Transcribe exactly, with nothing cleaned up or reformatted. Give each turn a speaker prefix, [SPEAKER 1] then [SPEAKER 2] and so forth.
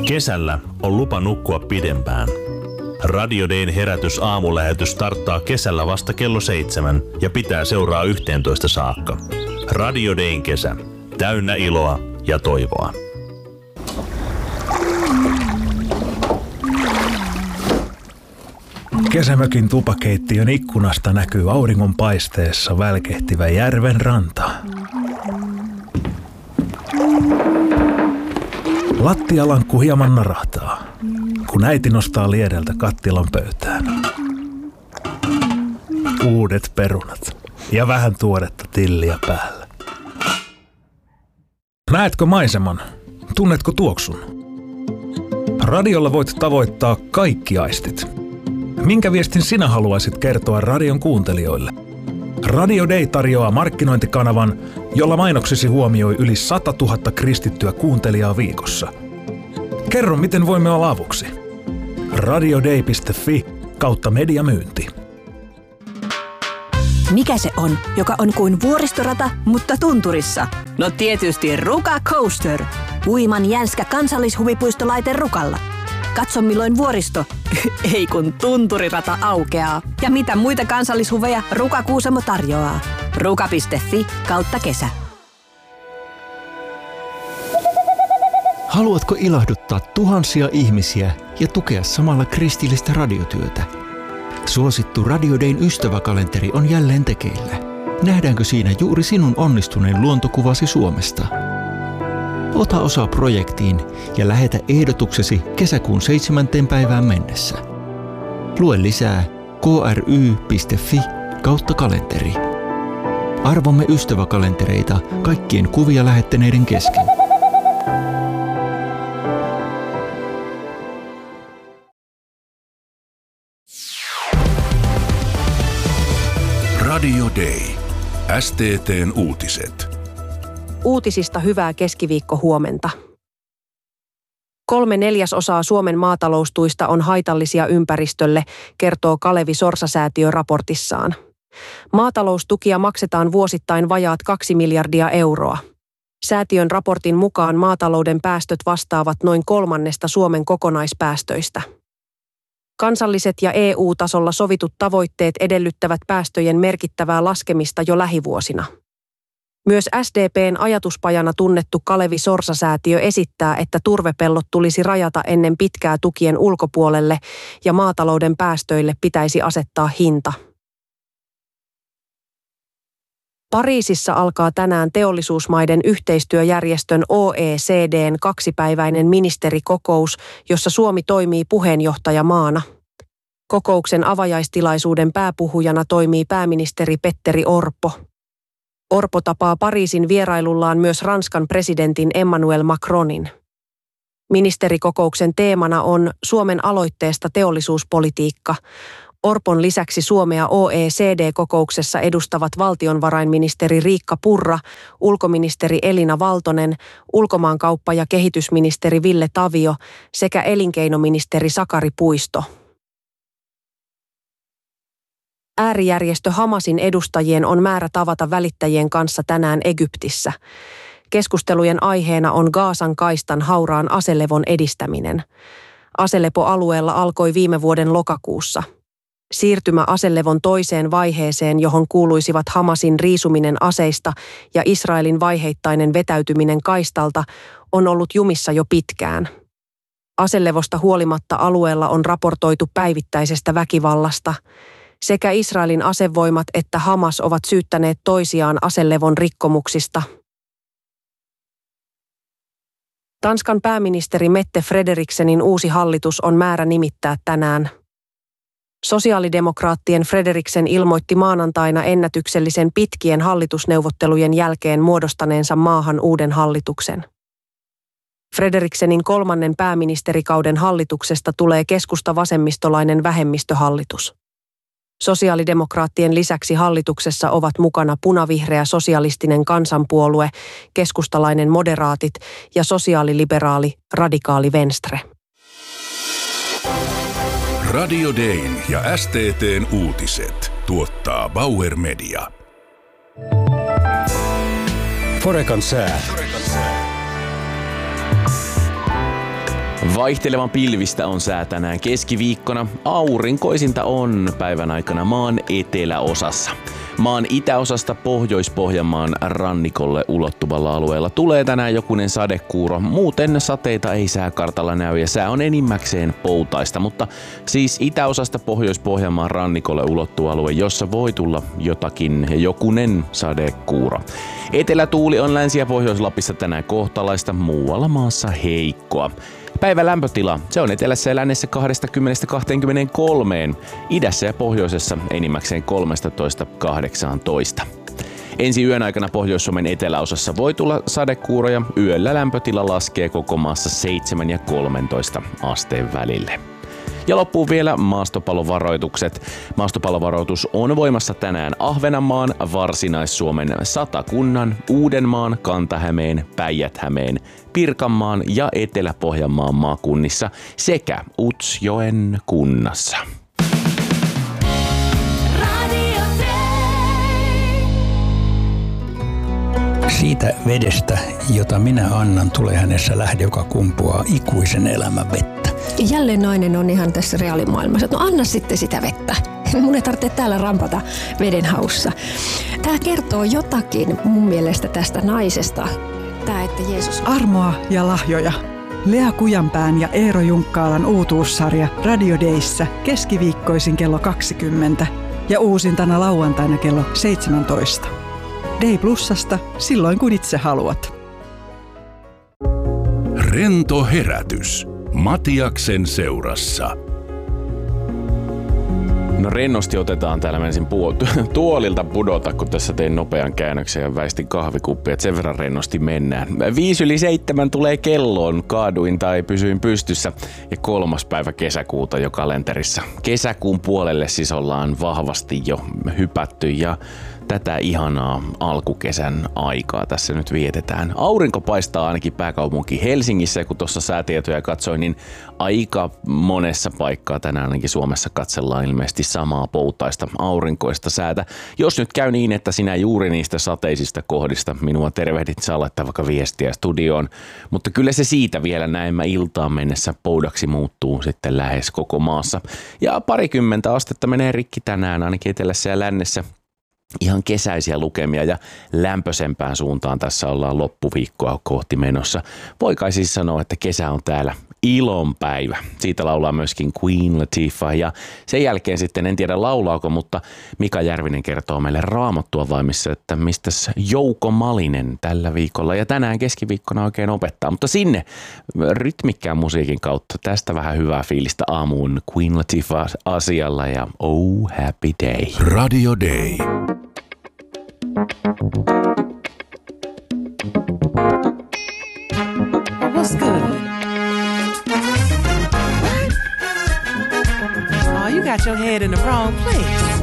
[SPEAKER 1] Kesällä on lupa nukkua pidempään. Radio Dayn herätys aamulähetys starttaa kesällä vasta kello seitsemän ja pitää seuraa yhteentoista saakka. Radio Dayn kesä. Täynnä iloa ja toivoa.
[SPEAKER 2] Kesämökin tupakeittiön ikkunasta näkyy auringon paisteessa välkehtivä järven ranta. Lattialankku hieman narahtaa, kun äiti nostaa liedeltä kattilan pöytään. Uudet perunat ja vähän tuoretta tilliä päällä. Näetkö maiseman? Tunnetko tuoksun? Radiolla voit tavoittaa kaikki aistit. Minkä viestin sinä haluaisit kertoa radion kuuntelijoille? Radio Day tarjoaa markkinointikanavan, jolla mainoksesi huomioi yli sata tuhatta kristittyä kuuntelijaa viikossa. Kerro, miten voimme olla avuksi. radioday piste fi kautta mediamyynti.
[SPEAKER 3] Mikä se on, joka on kuin vuoristorata, mutta tunturissa? No tietysti Ruka Coaster. Uiman jänskä kansallishuvipuistolaite Rukalla. Katso milloin vuoristo, ei kun tunturirata aukeaa. Ja mitä muita kansallishuveja Ruka Kuusamo tarjoaa. ruka piste fi kautta kesä.
[SPEAKER 4] Haluatko ilahduttaa tuhansia ihmisiä ja tukea samalla kristillistä radiotyötä? Suosittu Radio Dayn ystäväkalenteri on jälleen tekeillä. Nähdäänkö siinä juuri sinun onnistuneen luontokuvasi Suomesta? Ota osaa projektiin ja lähetä ehdotuksesi kesäkuun seitsemänteen päivään mennessä. Lue lisää kry piste fi kautta kalenteri. Arvomme ystäväkalentereita kaikkien kuvia lähettäneiden kesken.
[SPEAKER 5] Radio Day. S T T:n uutiset.
[SPEAKER 6] Uutisista hyvää keskiviikkohuomenta. Kolme neljäsosaa Suomen maataloustuista on haitallisia ympäristölle, kertoo Kalevi Sorsa-säätiö raportissaan. Maataloustukia maksetaan vuosittain vajaat kaksi miljardia euroa. Säätiön raportin mukaan maatalouden päästöt vastaavat noin kolmannesta Suomen kokonaispäästöistä. Kansalliset ja E U-tasolla sovitut tavoitteet edellyttävät päästöjen merkittävää laskemista jo lähivuosina. Myös S D P:n ajatuspajana tunnettu Kalevi Sorsa-säätiö esittää, että turvepellot tulisi rajata ennen pitkää tukien ulkopuolelle ja maatalouden päästöille pitäisi asettaa hinta. Pariisissa alkaa tänään teollisuusmaiden yhteistyöjärjestön O E C D:n kaksipäiväinen ministerikokous, jossa Suomi toimii puheenjohtajamaana. Kokouksen avajaistilaisuuden pääpuhujana toimii pääministeri Petteri Orpo. Orpo tapaa Pariisin vierailullaan myös Ranskan presidentin Emmanuel Macronin. Ministerikokouksen teemana on Suomen aloitteesta teollisuuspolitiikka. Orpon lisäksi Suomea O E C D-kokouksessa edustavat valtionvarainministeri Riikka Purra, ulkoministeri Elina Valtonen, ulkomaankauppa- ja kehitysministeri Ville Tavio sekä elinkeinoministeri Sakari Puisto. Äärijärjestö Hamasin edustajien on määrä tavata välittäjien kanssa tänään Egyptissä. Keskustelujen aiheena on Gazan kaistan hauraan aselevon edistäminen. Aselepo alueella alkoi viime vuoden lokakuussa. Siirtymä aselevon toiseen vaiheeseen, johon kuuluisivat Hamasin riisuminen aseista ja Israelin vaiheittainen vetäytyminen kaistalta, on ollut jumissa jo pitkään. Aselevosta huolimatta alueella on raportoitu päivittäisestä väkivallasta. Sekä Israelin asevoimat että Hamas ovat syyttäneet toisiaan aselevon rikkomuksista. Tanskan pääministeri Mette Frederiksenin uusi hallitus on määrä nimittää tänään. Sosiaalidemokraattien Frederiksen ilmoitti maanantaina ennätyksellisen pitkien hallitusneuvottelujen jälkeen muodostaneensa maahan uuden hallituksen. Frederiksenin kolmannen pääministerikauden hallituksesta tulee keskusta-vasemmistolainen vähemmistöhallitus. Sosiaalidemokraattien lisäksi hallituksessa ovat mukana punavihreä sosialistinen kansanpuolue, keskustalainen moderaatit ja sosiaaliliberaali radikaali Venstre.
[SPEAKER 5] Radio Dayn ja S T T:n uutiset tuottaa Bauer Media.
[SPEAKER 7] Forekan sää. Vaihtelevan pilvistä on sää tänään keskiviikkona. Aurinkoisinta on päivän aikana maan eteläosassa. Maan itäosasta Pohjois-Pohjanmaan rannikolle ulottuvalla alueella tulee tänään jokunen sadekuuro. Muuten sateita ei sääkartalla näy ja sää on enimmäkseen poutaista, mutta siis itäosasta Pohjois-Pohjanmaan rannikolle ulottuva alue, jossa voi tulla jotakin jokunen sadekuuro. Etelätuuli on Länsi- ja Pohjois-Lapissa tänään kohtalaista, muualla maassa heikkoa. Päivän lämpötila, se on etelässä ja lännessä kaksikymmentä kaksikymmentäkolme, idässä ja pohjoisessa enimmäkseen kolmetoista kahdeksantoista. Ensi yön aikana Pohjois-Suomen eteläosassa voi tulla sadekuuroja, yöllä lämpötila laskee koko maassa seitsemän ja kolmetoista asteen välille. Ja loppuu vielä maastopalovaroitukset. Maastopalovaroitus on voimassa tänään Ahvenanmaan, Varsinais-Suomen, Satakunnan, Uudenmaan, Kanta-Hämeen, Päijät-Hämeen, Pirkanmaan ja Etelä-Pohjanmaan maakunnissa sekä Utsjoen kunnassa.
[SPEAKER 8] Siitä vedestä, jota minä annan, tulee hänessä lähde, joka kumpuaa ikuisen elämän vettä.
[SPEAKER 9] Jälleen nainen on ihan tässä reaalimaailmassa. No anna sitten sitä vettä. Mun ei tarvitse täällä rampata veden haussa. Tämä kertoo jotakin mun mielestä tästä naisesta. Tämä, että Jeesus...
[SPEAKER 10] Armoa ja lahjoja. Lea Kujanpään ja Eero Junkkaalan uutuussarja Radio Dayssä keskiviikkoisin kello kaksikymmentä ja uusintana lauantaina kello seitsemäntoista. Day Plusasta silloin kun itse haluat.
[SPEAKER 5] Rento herätys. Matiaksen seurassa.
[SPEAKER 7] No rennosti otetaan täällä menisin puol- tuolilta pudota, kun tässä tein nopean käännöksen ja väistin kahvikuppia, että sen verran rennosti mennään. Viisi yli seitsemän tulee kelloon, kaaduin tai pysyin pystyssä ja kolmas päivä kesäkuuta jo kalenterissa. Kesäkuun puolelle siis ollaan vahvasti jo hypätty ja tätä ihanaa alkukesän aikaa tässä nyt vietetään. Aurinko paistaa ainakin pääkaupunki Helsingissä ja kun tuossa säätietoja katsoin, niin aika monessa paikkaa tänään ainakin Suomessa katsellaan ilmeisesti samaa poutaista aurinkoista säätä. Jos nyt käy niin, että sinä juuri niistä sateisista kohdista minua tervehdit, saa laittaa vaikka viestiä studioon. Mutta kyllä se siitä vielä näemmä iltaan mennessä poudaksi muuttuu sitten lähes koko maassa. Ja parikymmentä astetta menee rikki tänään ainakin etelässä ja lännessä. Ihan kesäisiä lukemia ja lämpöisempään suuntaan tässä ollaan loppuviikkoa kohti menossa. Voi kai siis sanoa, että kesä on täällä ilonpäivä. Siitä laulaa myöskin Queen Latifah ja sen jälkeen sitten en tiedä laulaako, mutta Mika Järvinen kertoo meille Raamattua vaimissa, että mistäs Jouko Malinen tällä viikolla ja tänään keskiviikkona oikein opettaa. Mutta sinne rytmikkään musiikin kautta tästä vähän hyvää fiilistä aamuun Queen Latifah asialla ja Oh Happy Day.
[SPEAKER 5] Radio Day.
[SPEAKER 11] What's good? Oh, you got your head in the wrong place.